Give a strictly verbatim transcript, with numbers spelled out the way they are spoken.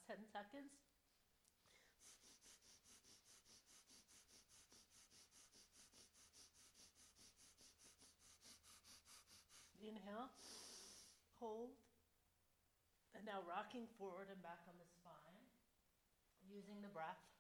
last ten seconds. Inhale, hold, and now rocking forward and back on the spine, using the breath.